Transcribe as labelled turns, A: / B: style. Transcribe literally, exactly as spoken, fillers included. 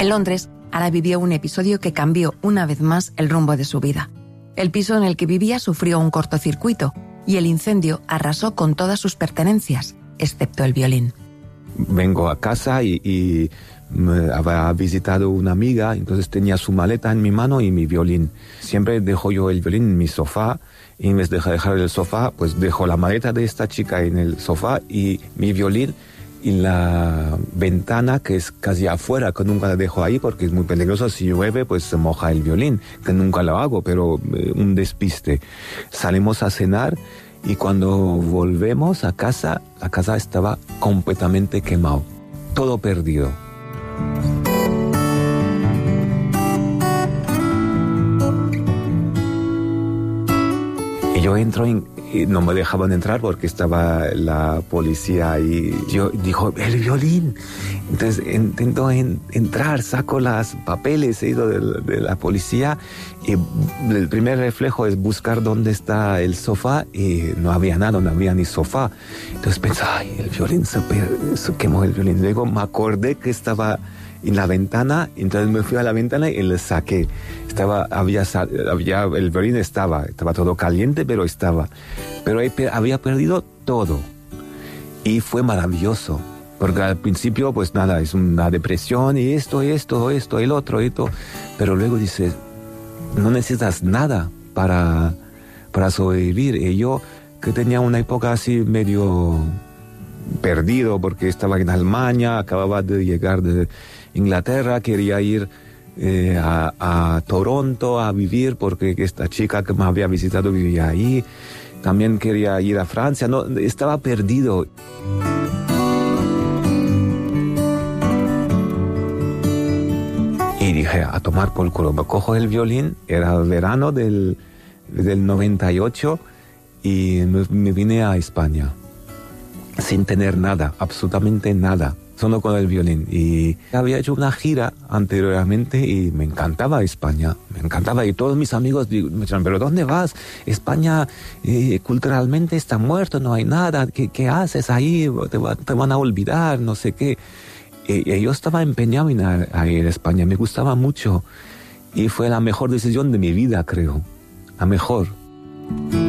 A: En Londres, Ara vivió un episodio que cambió una vez más el rumbo de su vida. El piso en el que vivía sufrió un cortocircuito y el incendio arrasó con todas sus pertenencias, excepto el violín.
B: Vengo a casa y, y me había visitado una amiga, entonces tenía su maleta en mi mano y mi violín. Siempre dejo yo el violín en mi sofá, y en vez de dejar el sofá, pues dejo la maleta de esta chica en el sofá y mi violín en la ventana, que es casi afuera, que nunca la dejo ahí porque es muy peligroso. Si llueve, pues se moja el violín, que nunca lo hago, pero eh, un despiste. Salimos a cenar y cuando volvemos a casa, la casa estaba completamente quemado, todo perdido. Y yo entro en, y no me dejaban entrar porque estaba la policía ahí. Yo dijo, el violín. Entonces intento en, entrar, saco los papeles, he ido de, de la policía y el primer reflejo es buscar dónde está el sofá y no había nada, no había ni sofá. Entonces pensé, ay, el violín, se, se quemó el violín. Luego me acordé que estaba en la ventana, entonces me fui a la ventana y le saqué. Estaba, había, había, el violín estaba, estaba todo caliente, pero estaba. Pero había perdido todo. Y fue maravilloso. Porque al principio, pues nada, es una depresión y esto, esto, esto, el otro, esto. Pero luego dices, no necesitas nada para, para sobrevivir. Y yo, que tenía una época así medio perdido, porque estaba en Alemania, acababa de llegar de Inglaterra, quería ir eh, a, a Toronto a vivir, porque esta chica que me había visitado vivía ahí. También quería ir a Francia, no, estaba perdido. Y dije, a tomar por culo, me cojo el violín, era el verano del, del noventa y ocho, y me, me vine a España, sin tener nada, absolutamente nada, solo con el violín. Y había hecho una gira anteriormente y me encantaba España, me encantaba. Y todos mis amigos me decían, ¿pero dónde vas? España eh, culturalmente está muerto, no hay nada, ¿qué, qué haces ahí? Te, va, te van a olvidar, no sé qué. Y yo estaba empeñado en ir a ir a España, me gustaba mucho y fue la mejor decisión de mi vida, creo, la mejor.